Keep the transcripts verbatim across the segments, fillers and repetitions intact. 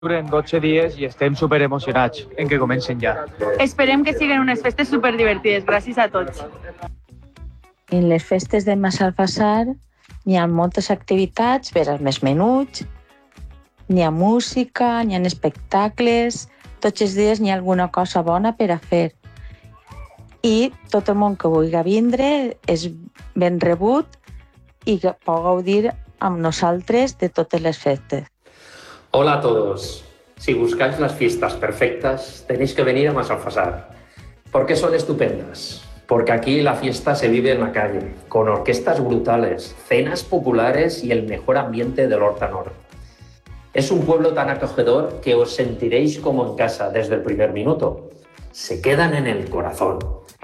Duren dotze dies i estem super emocionats en que comencen ja. Esperem que siguin unes festes super divertides. Gràcies a tots. En les festes de Massalfassar n'hi ha moltes activitats per als més menuts, n'hi ha música, n'hi ha espectacles, tots els dies n'hi ha alguna cosa bona per a fer. I tot el món que vulgui vindre és ben rebut i que pot gaudir amb nosaltres de totes les festes. Hola a todos. Si buscáis las fiestas perfectas, tenéis que venir a Massalfassar. ¿Por qué son estupendas? Porque aquí la fiesta se vive en la calle, con orquestas brutales, cenas populares y el mejor ambiente del Horta Nord. Es un pueblo tan acogedor que os sentiréis como en casa desde el primer minuto. Se quedan en el corazón.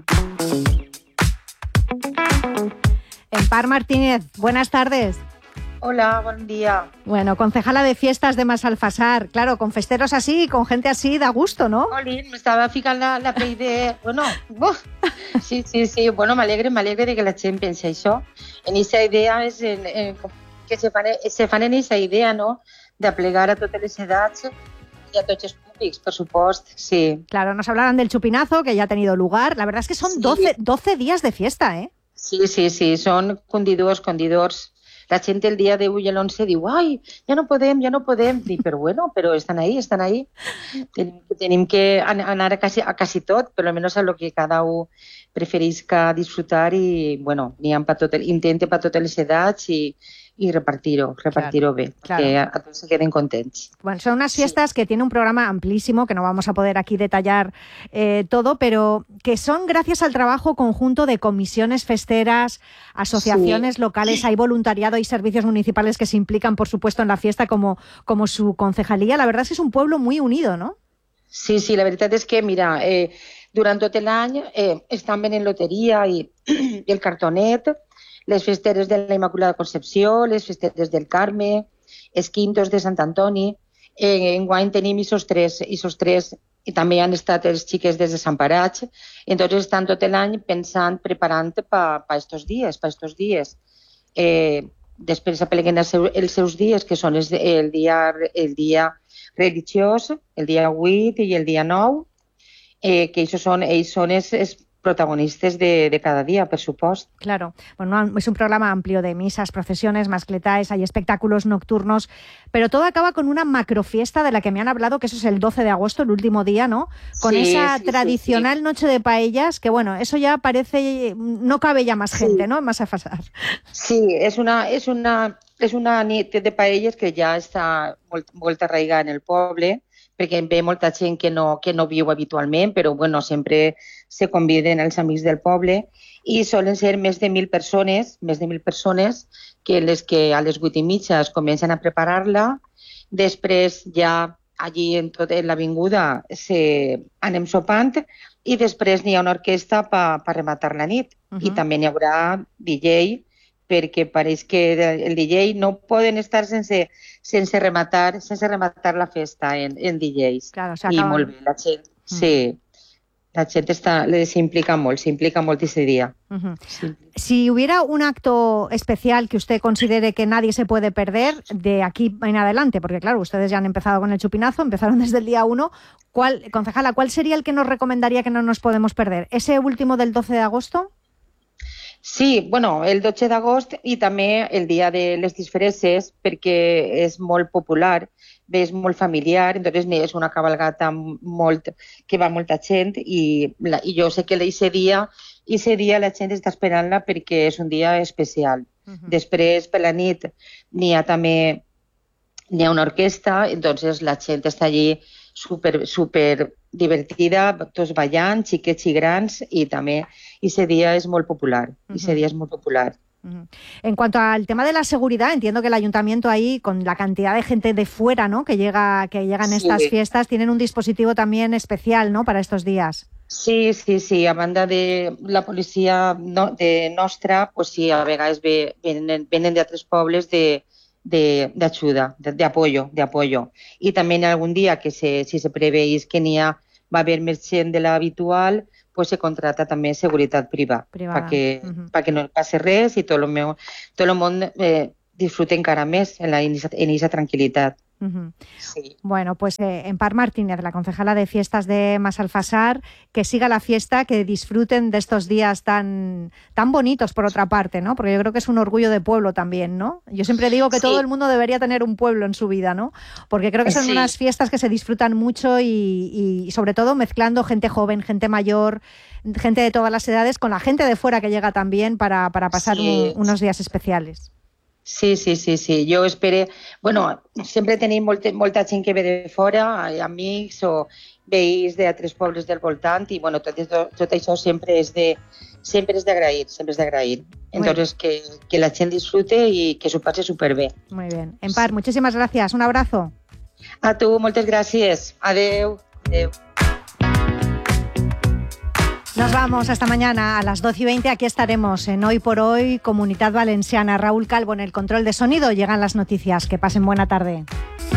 Empar Martínez, buenas tardes. Hola, buen día. Bueno, concejala de fiestas de Massalfassar. Claro, con festeros así, con gente así, da gusto, ¿no? Olín, me estava ficant la, la pell de... Bueno, uf. sí, sí, sí. Bueno, m'alegre, m'alegre de que la gent pensi això. En aquesta idea és en, en, que se fan, se fan en aquesta idea, no?, d'aplegar a totes les edats y a tots els públics, por supuesto, sí. Claro, nos hablaban del chupinazo, que ya ha tenido lugar. La verdad es que son Sí. doce, doce días de fiesta, ¿eh? Sí, sí, sí, són condidors, condidors. La gent el dia deu i l'onze diu, ai, ja no podem, ja no podem. Dic, però bueno, però estan ahí, estan ahí. Tenim, tenim que an- anar a quasi, a quasi tot, per almenys a lo que cada un preferisca disfrutar i, bueno, n'hi ha per tot, el- intente per totes les edats i, i repartir-ho, repartir-ho bé, claro. que a, a tots se queden contents. Bueno, son unas fiestas que tienen un programa amplísimo, que no vamos a poder aquí detallar eh, todo, pero que son gracias al trabajo conjunto de comisiones festeras, asociaciones Sí. locales, hay voluntariado y servicios municipales que se implican, por supuesto, en la fiesta, como, como su concejalía. La verdad es que es un pueblo muy unido, ¿no? Sí, sí, la veritat és que, mira, eh, durant tot l'any eh, estan venent loteria i, i el cartonet, les festeres de la Immaculada Concepció, les festeres del Carme, els quintos de Sant Antoni. Eh, enguany tenim isos tres, isos tres, i també han estat els xiques des de Sant Parats. Entonces estan tot l'any pensant, preparant per pa estos dies, per estos dies. Eh, després apleguen els, seu, els seus dies, que són els, el, dia, el dia religiós, el dia vuit i el dia nou, eh, que ells són, ells són els, els protagonistes de, de cada día, por supuesto. Claro, bueno, es un programa amplio de misas, procesiones, mascletaes, hay espectáculos nocturnos, pero todo acaba con una macrofiesta de la que me han hablado, que eso es el doce de agosto, el último día, ¿no? Con Sí, esa sí, tradicional sí, sí. noche de paellas, que bueno, eso ya parece, no cabe ya más gente, Sí. ¿no? En Massalfassar. Sí, és una, és una, és una nit de paelles que ja està molt, molt arraigada en el poble, perquè ve molta gent que no, que no viu habitualment, però bueno, sempre se conviden els amics del poble i solen ser més de mil persones, més de mil persones, que les que a les vuit i mitja es comencen a preparar-la, després ja allí en tot en l'avinguda se anem sopant i després n'hi ha una orquestra per pa rematar la nit. Uh -huh. I també n'hi haurà D J, perquè pareix que el D J no poden estar sense, sense, rematar, sense rematar la festa en, en D Js. Claro, I acaban... molt bé, la gent, mm. sí, la gent s'implica molt, s'implica molt ese día. Uh-huh. Sí. Si hubiera un acto especial que usted considere que nadie se puede perder de aquí en adelante, porque claro, ustedes ya han empezado con el chupinazo, empezaron desde el día uno, ¿cuál, concejala, cuál sería el que nos recomendaría que no nos podemos perder? ¿Ese último del doce de agosto? Sí, bueno, el dotze d'agost i també el dia de les disfresses, perquè és molt popular, bé, és molt familiar, entonces és una cabalgata molt, que va molta gent i, la, i jo sé que aquest dia, ese dia la gent està esperant-la perquè és un dia especial. Uh-huh. Després, per la nit, n'hi ha també n'hi ha una orquestra, entonces la gent està allí super, super divertida, tots ballant, xiquets i grans, i també ese día es muy popular. Uh-huh. Ese día es muy popular. Uh-huh. En cuanto al tema de la seguridad, entiendo que el ayuntamiento ahí, con la cantidad de gente de fuera, ¿no?, que llega, que llegan a sí. estas fiestas, tienen un dispositivo también especial, ¿no?, para estos días. Sí, sí, sí. A banda de la policia no, de nostra, pues sí, a vegades ve, venen, venen de altres pobles de de, de ayuda, de, de apoyo, de apoyo. Y también algún día que se, si se preveís que n'hi ha, va a haver més gent de l'habitual, pues se contrata també seguretat privada, privada. perquè uh-huh. pa que no passi res i tot el, meu, tot el món eh, disfrute encara més en la, en aquesta tranquil·litat. Uh-huh. Sí. Bueno, pues eh, Empar Martínez, la concejala de fiestas de Massalfassar, que siga la fiesta, que disfruten de estos días tan, tan bonitos, por otra parte, ¿no? Porque yo creo que es un orgullo de pueblo también, ¿no? Yo siempre digo que Sí. todo el mundo debería tener un pueblo en su vida, ¿no? Porque creo que son Sí. unas fiestas que se disfrutan mucho y, y sobre todo mezclando gente joven, gente mayor, gente de todas las edades, con la gente de fuera que llega también para, para pasar Sí. un, unos días especiales. Sí, sí, sí, sí. Jo espero... Bueno, sempre tenim molta, molta gent que ve de fora, amics o veïns d'altres pobles del voltant, i bueno, tot, tot això sempre és de sempre és d'agrair, sempre és d'agrair. Entonces, que, que la gent disfrute i que s'ho passi superbé. Muy bien. Empar, muchísimas gracias. Un abrazo. A tu, moltes gràcies. Adeu. Adeu. Nos vamos hasta mañana a las doce y veinte. Aquí estaremos en Hoy por Hoy, Comunidad Valenciana. Raúl Calvo en el control de sonido. Llegan las noticias. Que pasen buena tarde.